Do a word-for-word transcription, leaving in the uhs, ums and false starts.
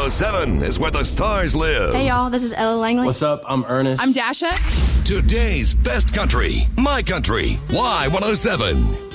oh seven is where the stars live. Hey, y'all, this is Ella Langley. What's up? I'm Ernest. I'm Dasha. Today's best country, My Country, Y one oh seven.